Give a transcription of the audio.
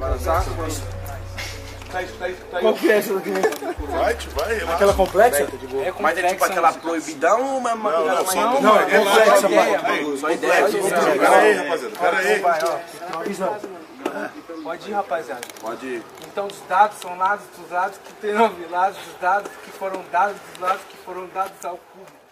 Qual que é essa daqui? Vai, relaxa. Aquela complexa? Mas é tipo aquela proibidão ou uma coisa mais... Não, é complexa, pai. Só ideia. Pera aí, rapaziada, pera aí. Vai, ó. Pode ir, rapaziada. Pode ir. Então, os dados são dados dos lados que terão vilados, dos dados que foram dados dos lados que foram dados ao público.